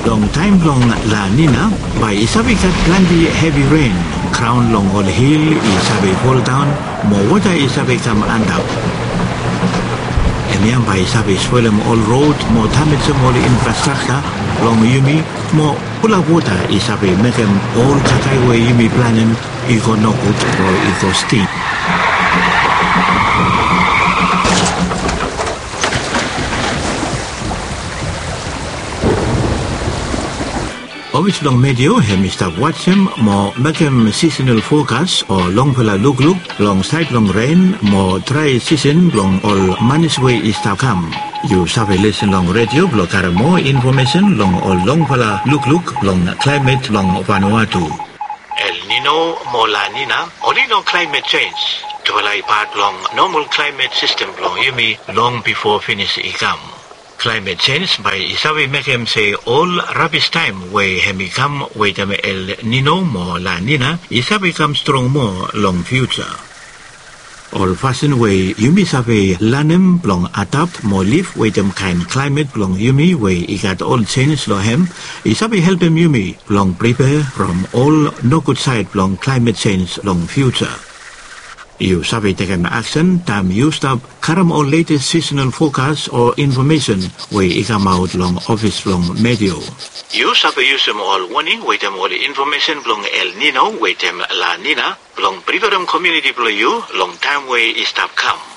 Long time long La Nina, by isabi kat plenty heavy rain. Crown long all hill isabi fall down, more water isabi come andap. Emian by isabi spoil all road, more damage all infrastructure, long yumi, more pula water isabi make them all kakai way yumi planning, ego no good or ego steep. Always long medio, hem stop watch him, more make him seasonal forecast or long pala look, long side long rain, more dry season, long all manage way is to come. You sabi listen long radio, block more information, long all long pala look, long climate, long Vanuatu. El Nino, more La Nina, only long climate change. To a part long normal climate system, long yumi, long before finish ikam. Climate change by isabi make him say all rubbish time way hemi come wait El Nino more La Nina isabi come strong more long future. All fashion way yumi sabi lanem long adapt more live wait kind climate long yumi way he got all change lo hem isabi help him yumi long prepare from all no good side long climate change long future. You sabi take an action, time you stop, karam all latest seasonal forecast or information where it come out long office long medio. You sabi use them all warning, wait them all information long El Nino, wait them La Nina, long prepare community below you, long time way is stop come.